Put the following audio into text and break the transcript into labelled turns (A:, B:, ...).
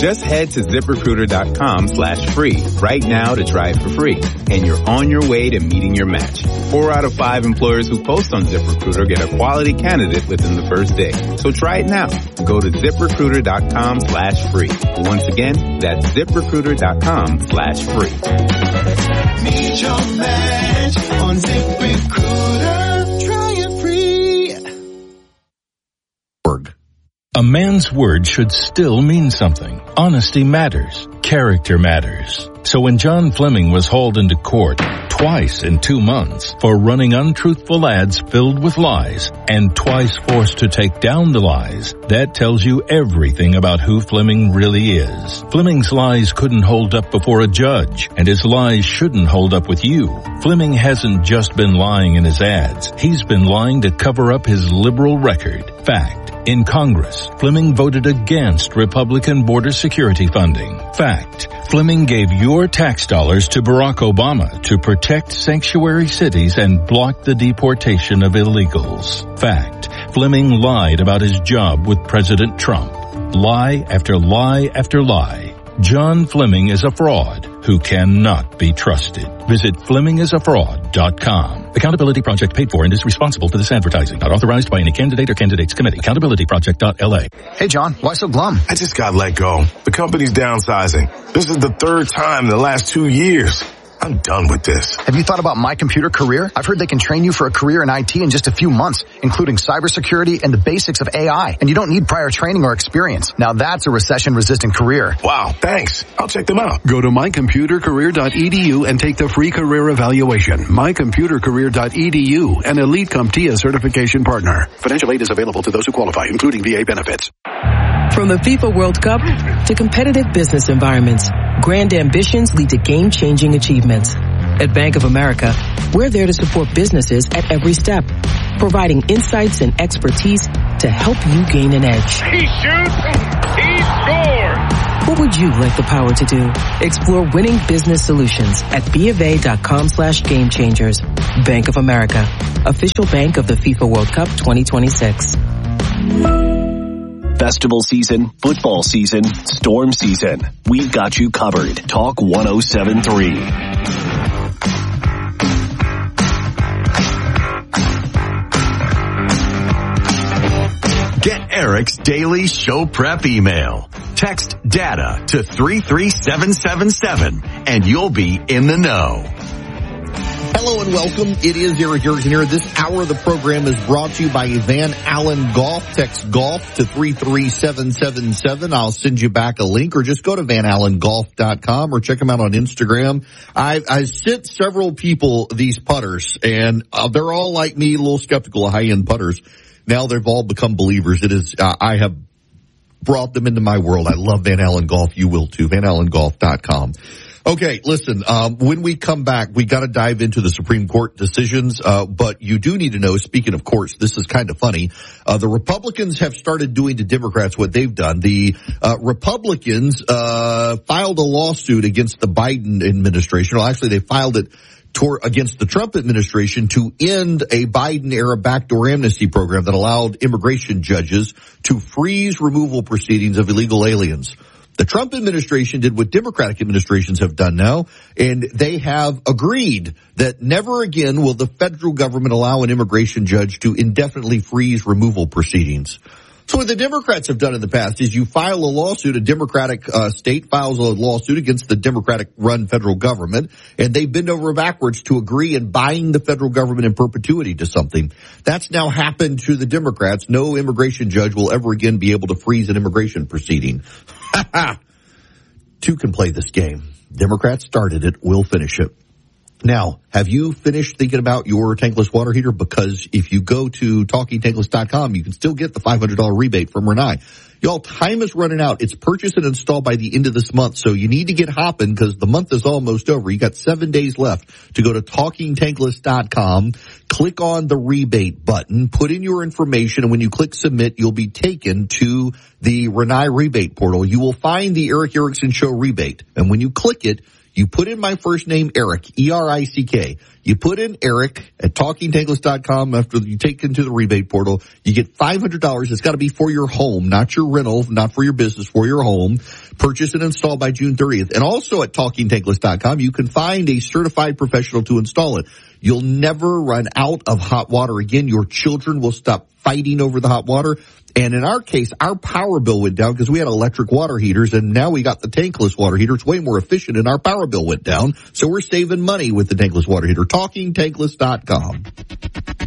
A: Just head to ZipRecruiter.com/free right now to try it for free. And you're on your way to meeting your match. 4 out of 5 employers who post on ZipRecruiter get a quality candidate within the first day. So try it now. Go to ZipRecruiter.com/free. Once again, that's ZipRecruiter.com/free.
B: Meet your match on ZipRecruiter. Try it free.
C: A man's word should still mean something. Honesty matters. Character matters. So when John Fleming was hauled into court twice in 2 months for running untruthful ads filled with lies and twice forced to take down the lies, that tells you everything about who Fleming really is. Fleming's lies couldn't hold up before a judge, and his lies shouldn't hold up with you. Fleming hasn't just been lying in his ads. He's been lying to cover up his liberal record. Fact. In Congress, Fleming voted against Republican border security funding. Fact. Fleming gave your tax dollars to Barack Obama to protect sanctuary cities and block the deportation of illegals. Fact. Fleming lied about his job with President Trump. Lie after lie after lie. John Fleming is a fraud who cannot be trusted. Visit FlemingIsAfraud.com. Accountability Project paid for and is responsible for this advertising. Not authorized by any candidate or candidates committee. AccountabilityProject.la.
D: Hey, John. Why so glum?
E: I just got let go. The company's downsizing. This is the 3rd time in the last 2 years. I'm done with this.
D: Have you thought about My Computer Career? I've heard they can train you for a career in IT in just a few months, including cybersecurity and the basics of AI. And you don't need prior training or experience. Now that's a recession-resistant career.
E: Wow, thanks. I'll check them out.
F: Go to mycomputercareer.edu and take the free career evaluation. mycomputercareer.edu, an Elite CompTIA certification partner. Financial aid is available to those who qualify, including VA benefits.
G: From the FIFA World Cup to competitive business environments, grand ambitions lead to game-changing achievements. At Bank of America, we're there to support businesses at every step, providing insights and expertise to help you gain an edge.
H: He shoots, he scores!
G: What would you like the power to do? Explore winning business solutions at BofA.com/gamechangers. Bank of America, official bank of the FIFA World Cup 2026.
I: Festival season, football season, storm season. We've got you covered. Talk 107.3.
J: Get Eric's daily show prep email. Text DATA to 33777 and you'll be in the know.
K: Hello and welcome. It is Eric Erickson here. This hour of the program is brought to you by Van Allen Golf. Text golf to 33777. I'll send you back a link, or just go to vanallengolf.com or check them out on Instagram. I sent several people these putters, and they're all like me, a little skeptical of high-end putters. Now they've all become believers. It is, I have brought them into my world. I love Van Allen Golf. You will too. vanallengolf.com. Okay, listen, when we come back, we got to dive into the Supreme Court decisions, but you do need to know, speaking of courts, this is kind of funny. The Republicans have started doing to Democrats what they've done. The Republicans filed a lawsuit against the Biden administration. Well, actually, they filed it against the Trump administration to end a Biden-era backdoor amnesty program that allowed immigration judges to freeze removal proceedings of illegal aliens. The Trump administration did what Democratic administrations have done now, and they have agreed that never again will the federal government allow an immigration judge to indefinitely freeze removal proceedings. So what the Democrats have done in the past is you file a lawsuit, a Democratic state files a lawsuit against the Democratic-run federal government, and they bend over backwards to agree in buying the federal government in perpetuity to something. That's now happened to the Democrats. No immigration judge will ever again be able to freeze an immigration proceeding. Two can play this game. Democrats started it. We'll finish it. Now, have you finished thinking about your tankless water heater? Because if you go to TalkingTankless.com, you can still get the $500 rebate from Renai. Y'all, time is running out. It's purchased and installed by the end of this month, so you need to get hopping because the month is almost over. You got 7 days left to go to TalkingTankless.com, click on the rebate button, put in your information, and when you click submit, you'll be taken to the Renai rebate portal. You will find the Eric Erickson Show rebate, and when you click it, You put in my first name, Eric, E-R-I-C-K. You put in Eric at TalkingTankless.com. After you take into the rebate portal, you get $500. It's got to be for your home, not your rental, not for your business, for your home. Purchase and install by June 30th. And also at TalkingTankless.com, you can find a certified professional to install it. You'll never run out of hot water again. Your children will stop fighting over the hot water. And in our case, our power bill went down because we had electric water heaters, and now we got the tankless water heater. It's way more efficient, and our power bill went down. So we're saving money with the tankless water heater. TalkingTankless.com.